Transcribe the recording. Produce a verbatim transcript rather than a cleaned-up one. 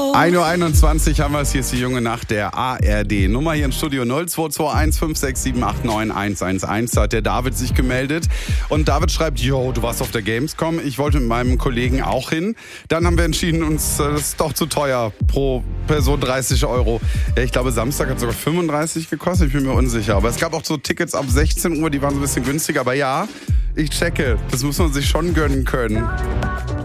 ein Uhr einundzwanzig haben wir es. Hier ist die junge Nacht der A R D. Nummer hier im Studio null zwei zwei eins fünf sechs sieben acht neun eins eins eins. Da hat der David sich gemeldet. Und David schreibt, yo, du warst auf der Gamescom. Ich wollte mit meinem Kollegen auch hin. Dann haben wir entschieden, uns, das ist doch zu teuer. Pro Person dreißig Euro. Ja, ich glaube, Samstag hat sogar fünfunddreißig gekostet. Ich bin mir unsicher. Aber es gab auch so Tickets ab sechzehn Uhr, die waren so ein bisschen günstiger. Aber ja, ich checke. Das muss man sich schon gönnen können.